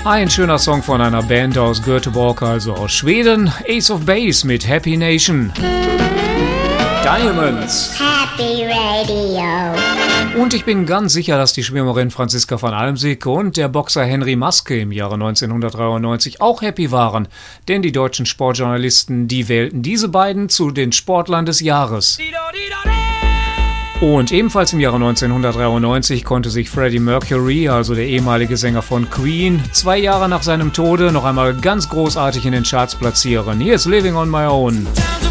Ein schöner Song von einer Band aus Göteborg, also aus Schweden. Ace of Base mit Happy Nation. Diamonds. Happy Radio. Und ich bin ganz sicher, dass die Schwimmerin Franziska van Almsick und der Boxer Henry Maske im Jahre 1993 auch happy waren. Denn die deutschen Sportjournalisten, die wählten diese beiden zu den Sportlern des Jahres. Und ebenfalls im Jahre 1993 konnte sich Freddie Mercury, also der ehemalige Sänger von Queen, 2 Jahre nach seinem Tode noch einmal ganz großartig in den Charts platzieren. Hier ist Living on My Own.